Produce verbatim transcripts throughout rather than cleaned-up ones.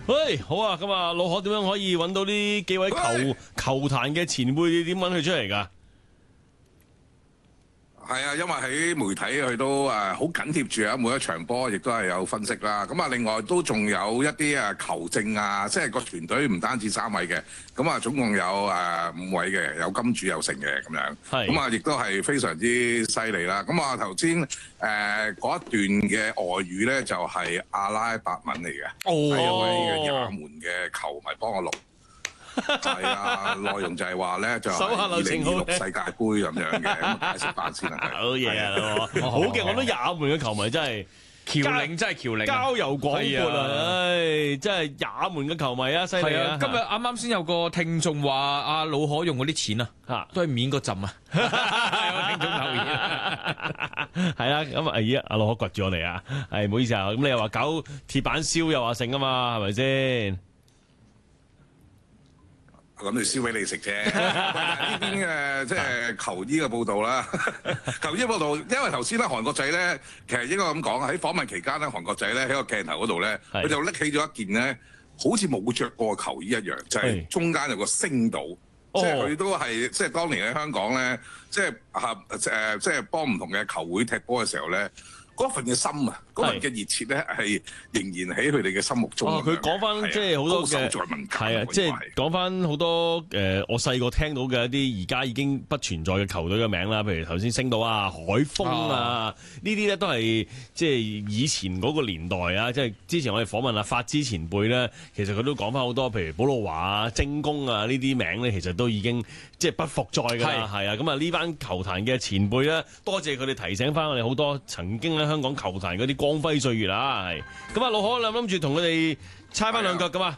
喂，好啊，咁啊，老何點樣可以揾到呢幾位球球壇嘅前輩？點揾佢出嚟㗎？ 係啊，因為喺媒體佢都誒好緊貼住啊，每一場波亦都係有分析啦。咁啊，另外都仲有一啲誒球證啊，即係個團隊唔單止三位嘅，咁啊總共有誒五位嘅，有金主有成嘅咁樣。係。咁啊，亦都係非常之犀利啦。咁啊，頭先誒嗰一段嘅外語咧，就係阿拉伯文嚟嘅，係一位嘅也門嘅球迷幫我錄。係啊，內容就係話咧，就係二零二六世界盃咁樣嘅，咁解釋翻先啦。 好嘢啊，好嘅，我覺得也門嘅球迷真係僑領，真係僑領， 交遊廣闊啊！唉，真係也門嘅球迷啊，犀利啊！ 今日啱啱先有個聽眾話阿老可用嗰啲錢啊，嚇都係免個浸啊！有個聽眾留言啊， 係啦，咁啊，咦，阿老可掘住我哋啊，係唔好意思啊，咁你又話搞鐵板燒又話剩啊嘛，係咪先？ 諗住燒俾你食啫。呢邊嘅即係球衣嘅報導啦，球衣報導，因為頭先咧韓國仔咧，其實應該咁講喺訪問期間咧，韓國仔咧喺個鏡頭嗰度咧，佢就拎起咗一件咧，好似冇着過嘅球衣一樣，就係、是、中間有個星島，即係佢都係即係當年喺香港咧，即係嚇誒，即係幫唔同嘅球會踢波嘅時候咧。嗰份嘅心啊，嗰份嘅熱切咧，係仍然喺佢哋嘅心目中。 佢講翻即係好多嘅，係啊，即係講翻好多誒、呃，我細個聽到嘅一啲而家已經不存在嘅球隊嘅名啦，譬如頭先星島啊、海豐啊，呢啲咧都係即係以前嗰個年代啊，即係之前我哋訪問啊法之前輩咧，其實佢都講翻好多，譬如保路華啊、精工啊呢啲名咧，其實都已經即係不復在㗎啦，係啊，咁啊呢班球壇嘅前輩咧，多謝佢哋提醒翻我哋好多曾經咧。香港球壇嗰啲光輝歲月啦，係咁啊！老可，你諗住同佢哋猜翻兩腳噶嘛？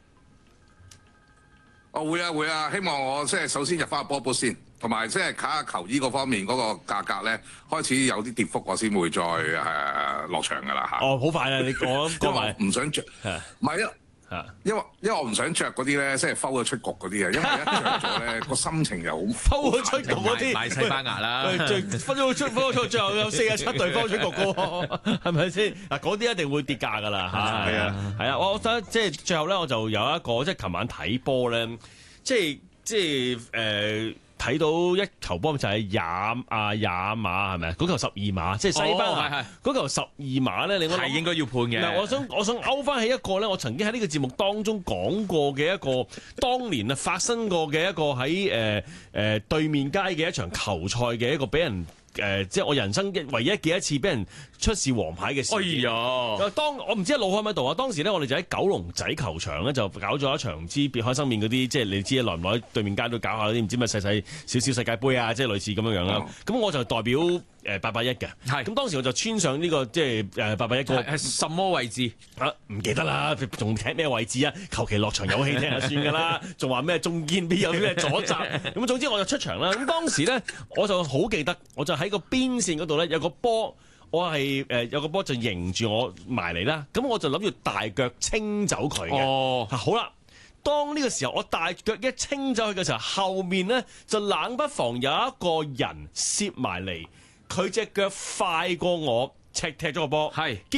我會啊會啊，希望我即係首先入翻個波波先，同埋即係睇下球衣嗰方面嗰個價格咧，開始有啲跌幅，我先會再誒落場噶啦嚇。 哦，好快啊！你講講埋， 唔想着，唔係啊。因為因為我唔想着嗰啲咧，即係摟咗出局嗰啲啊，因為一着咗咧個心情又好摟咗出局嗰啲， 買西班牙啦， 最分咗出分咗出，最後有四十七隊摟出局嘅喎，係咪先？嗱，嗰啲一定會跌價㗎啦，係啊，係啊，我覺得即係最後咧，我就有一個即係琴晚睇波咧，即係即係誒。睇到一球波就係也啊也馬係咪啊？嗰球十二碼，即係西班牙嗰球十二碼咧，你係應該要判嘅。 嗱，我想我想勾翻起一個咧，我曾經喺呢個節目當中講過嘅一個當年啊發生過嘅一個喺誒誒對面街嘅一場球賽嘅一個俾人。誒、呃，即係我人生唯一嘅一次俾人出示黃牌嘅事件。哎呀！當我唔知老海喺度啊，當時咧我哋就喺九龍仔球場咧就搞咗一場唔知別開生面嗰啲，即係你知耐唔耐對面街都搞下嗰啲唔知乜細細少少世界盃啊，即係類似咁樣樣啦。咁、哦、我就代表誒八八一嘅。係。咁當時我就穿上呢、這個即係誒八八一個係什麼位置啊？唔記得啦，仲踢咩位置啊？求其落場有戲聽就算㗎啦，仲話咩中堅邊有咩左閘？咁總之我就出場啦。咁當時咧我就好記得，我就喺個邊線嗰度咧有個波，我係誒、呃、有個波就迎住我埋嚟啦，咁我就諗住大腳清走佢嘅。哦，好啦，當呢個時候我大腳一清走佢嘅時候，後面咧就冷不防有一個人攝埋嚟，佢隻腳快過我，赤踢咗個波。係。